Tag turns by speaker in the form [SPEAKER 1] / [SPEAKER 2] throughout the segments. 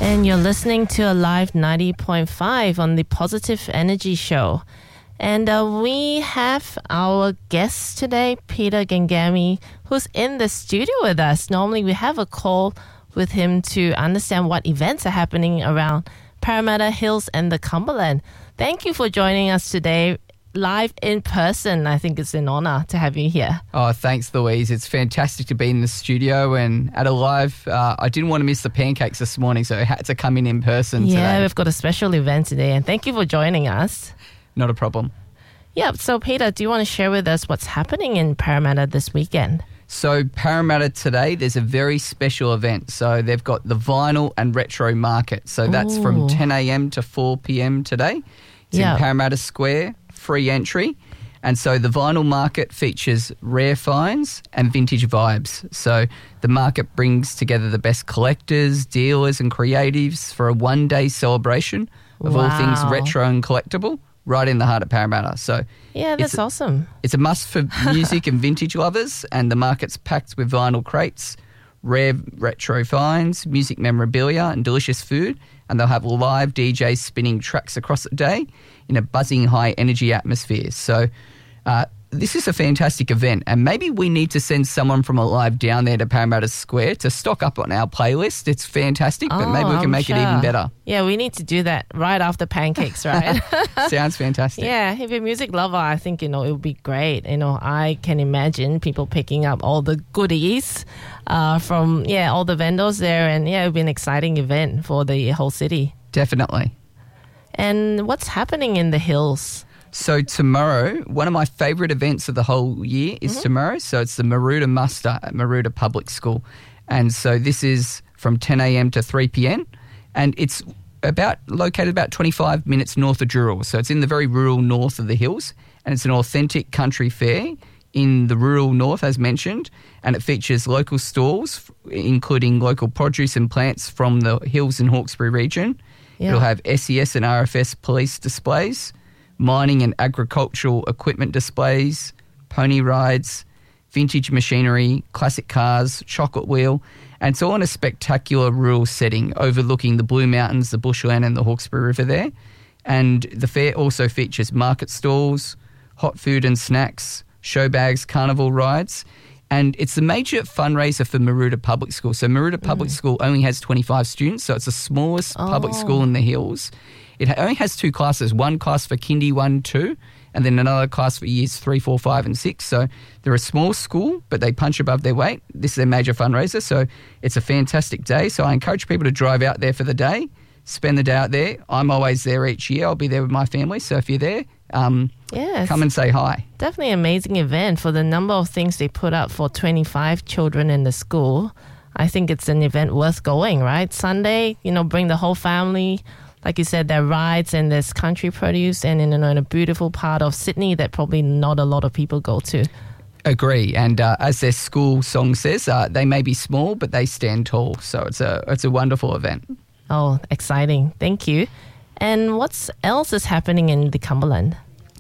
[SPEAKER 1] And you're listening to Alive 90.5 on the Positive Energy Show. And we have our guest today, Peter Gengami, who's in the studio with us. Normally we have a call with him to understand what events are happening around Parramatta Hills and the Cumberland. Thank you for joining us today, live in person. I think it's an honor to have you here.
[SPEAKER 2] Oh, thanks, Louise. It's fantastic to be in the studio and at Alive. I didn't want to miss the pancakes this morning, so I had to come in person today.
[SPEAKER 1] Yeah, we've got a special event today, and thank you for joining us.
[SPEAKER 2] Not a problem.
[SPEAKER 1] Yeah, so Peter, do you want to share with us what's happening in Parramatta this weekend?
[SPEAKER 2] So Parramatta today, there's a very special event. So they've got the Vinyl and Retro Market. So that's from 10 a.m. to 4 p.m. today. It's in Parramatta Square, free entry. And so the Vinyl Market features rare finds and vintage vibes. So the market brings together the best collectors, dealers and creatives for a one-day celebration of all things retro and collectible, right in the heart of Parramatta. So
[SPEAKER 1] yeah, that's awesome.
[SPEAKER 2] It's a must for music and vintage lovers, and the market's packed with vinyl crates, rare retro finds, music memorabilia and delicious food, and they'll have live DJs spinning tracks across the day in a buzzing high energy atmosphere. So this is a fantastic event, and maybe we need to send someone from Alive down there to Parramatta Square to stock up on our playlist. It's fantastic, but maybe we can make it even better.
[SPEAKER 1] Yeah, we need to do that right after pancakes, right?
[SPEAKER 2] Sounds fantastic.
[SPEAKER 1] Yeah, if you're a music lover, I think, it would be great. I can imagine people picking up all the goodies from, all the vendors there, and it would be an exciting event for the whole city.
[SPEAKER 2] Definitely.
[SPEAKER 1] And what's happening in the hills?
[SPEAKER 2] So tomorrow, one of my favourite events of the whole year is tomorrow. So it's the Maroota Muster at Maroota Public School. And so this is from 10 a.m. to 3 p.m. And it's located about 25 minutes north of Dural. So it's in the very rural north of the hills. And it's an authentic country fair in the rural north, as mentioned. And it features local stalls, including local produce and plants from the hills and Hawkesbury region. Yeah. It'll have SES and RFS police displays, mining and agricultural equipment displays, pony rides, vintage machinery, classic cars, chocolate wheel, and it's all in a spectacular rural setting overlooking the Blue Mountains, the bushland and the Hawkesbury River there. And the fair also features market stalls, hot food and snacks, show bags, carnival rides, and it's the major fundraiser for Maroota Public School. So Maroota Public School only has 25 students, so it's the smallest public school in the hills. It only has two classes, one class for Kindy 1, 2, and then another class for years 3, 4, 5 and 6. So they're a small school, but they punch above their weight. This is their major fundraiser, so it's a fantastic day. So I encourage people to drive out there for the day, spend the day out there. I'm always there each year. I'll be there with my family, so if you're there, come and say hi. Definitely
[SPEAKER 1] an amazing event for the number of things they put up for 25 children in the school. I think it's an event worth going, right? Sunday, bring the whole family. Like you said, there are rides and there's country produce and in a beautiful part of Sydney that probably not a lot of people go to.
[SPEAKER 2] Agree. And as their school song says, they may be small, but they stand tall. So it's a wonderful event.
[SPEAKER 1] Oh, exciting. Thank you. And what else is happening in the Cumberland?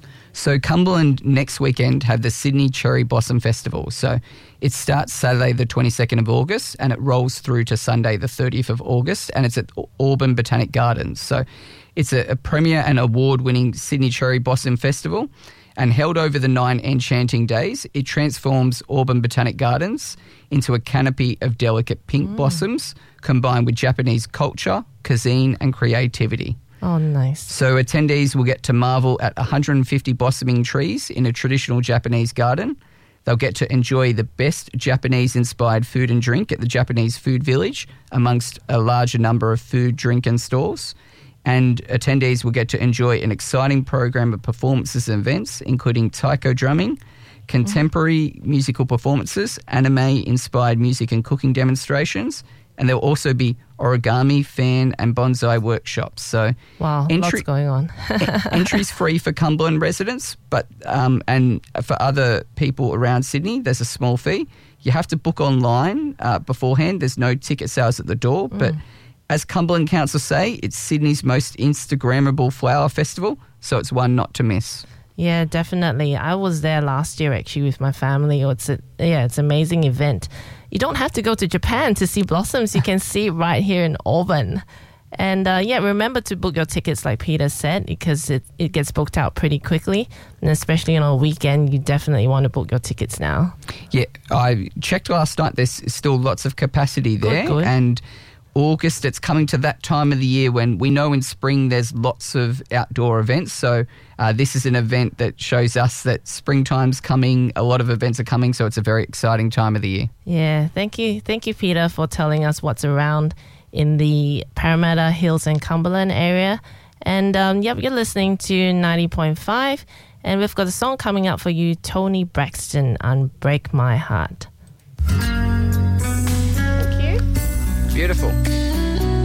[SPEAKER 2] So Cumberland next weekend have the Sydney Cherry Blossom Festival. So it starts Saturday the 22nd of August and it rolls through to Sunday the 30th of August, and it's at Auburn Botanic Gardens. So it's a premier and award-winning Sydney Cherry Blossom Festival, and held over the 9 enchanting days, it transforms Auburn Botanic Gardens into a canopy of delicate pink blossoms combined with Japanese culture, cuisine and creativity.
[SPEAKER 1] Oh, nice.
[SPEAKER 2] So attendees will get to marvel at 150 blossoming trees in a traditional Japanese garden. They'll get to enjoy the best Japanese-inspired food and drink at the Japanese Food Village amongst a larger number of food, drink and stalls. And attendees will get to enjoy an exciting program of performances and events, including taiko drumming, contemporary musical performances, anime-inspired music and cooking demonstrations, and there'll also be origami, fan and bonsai workshops. So
[SPEAKER 1] wow, lots going on.
[SPEAKER 2] Entry's free for Cumberland residents, but and for other people around Sydney, there's a small fee. You have to book online beforehand. There's no ticket sales at the door, but as Cumberland Council say, it's Sydney's most Instagrammable flower festival, so it's one not to miss.
[SPEAKER 1] Yeah, definitely. I was there last year actually with my family. It's an amazing event. You don't have to go to Japan to see blossoms. You can see it right here in Auburn. And remember to book your tickets like Peter said, because it gets booked out pretty quickly. And especially on a weekend, you definitely want to book your tickets now.
[SPEAKER 2] Yeah, I checked last night. There's still lots of capacity there.
[SPEAKER 1] Good.
[SPEAKER 2] And August, it's coming to that time of the year when we know in spring there's lots of outdoor events. So this is an event that shows us that springtime's coming. A lot of events are coming, so it's a very exciting time of the year.
[SPEAKER 1] Yeah, thank you, Peter, for telling us what's around in the Parramatta Hills and Cumberland area. And you're listening to 90.5, and we've got a song coming up for you, Tony Braxton, Unbreak My Heart. Thank you.
[SPEAKER 2] Beautiful.